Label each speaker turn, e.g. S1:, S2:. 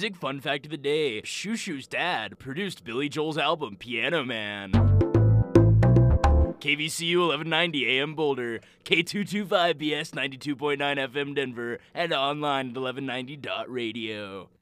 S1: music fun fact of the day. Shoo Shoo's dad produced Billy Joel's album Piano Man. KVCU 1190 AM Boulder, K225BS 92.9 FM Denver, and online at 1190.radio.